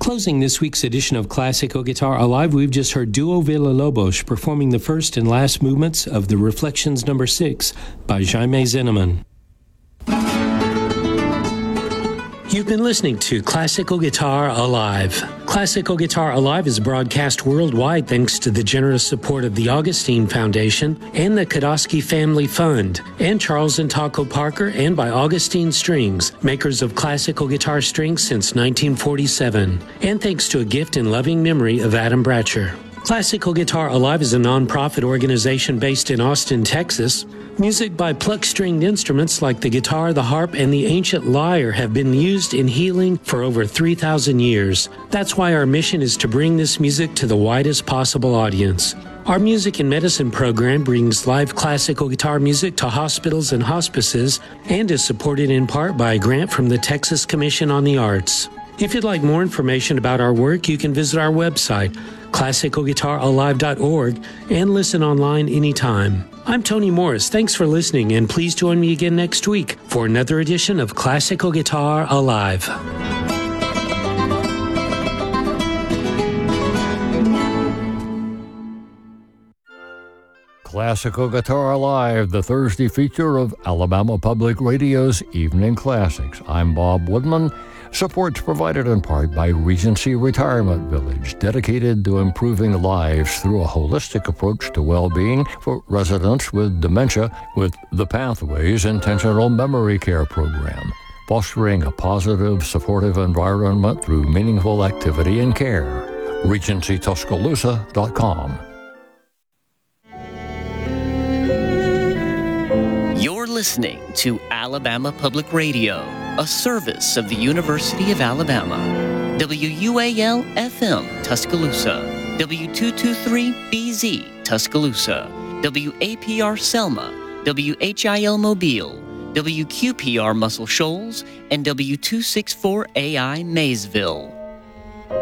Closing this week's edition of Classical Guitar Alive, we've just heard Duo Villalobos performing the first and last movements of the Reflections No. 6 by Jaime Zinnemann. You've been listening to Classical Guitar Alive. Classical Guitar Alive is broadcast worldwide thanks to the generous support of the Augustine Foundation and the Kodosky Family Fund, and Charles and Taco Parker, and by Augustine Strings, makers of classical guitar strings since 1947, and thanks to a gift in loving memory of Adam Bratcher. Classical Guitar Alive is a non-profit organization based in Austin, Texas. Music by pluck-stringed instruments like the guitar, the harp, and the ancient lyre have been used in healing for over 3,000 years. That's why our mission is to bring this music to the widest possible audience. Our Music and Medicine program brings live classical guitar music to hospitals and hospices and is supported in part by a grant from the Texas Commission on the Arts. If you'd like more information about our work, you can visit our website, classicalguitaralive.org, and listen online anytime. I'm Tony Morris. Thanks for listening, and please join me again next week for another edition of Classical Guitar Alive. Classical Guitar Alive, the Thursday feature of Alabama Public Radio's Evening Classics. I'm Bob Woodman. Support's provided in part by Regency Retirement Village, dedicated to improving lives through a holistic approach to well-being for residents with dementia with the Pathways Intentional Memory Care Program, fostering a positive, supportive environment through meaningful activity and care. RegencyTuscaloosa.com. You're listening to Alabama Public Radio, a service of the University of Alabama. WUAL-FM Tuscaloosa, W223BZ Tuscaloosa, WAPR Selma, WHIL Mobile, WQPR Muscle Shoals, and W264AI Maysville.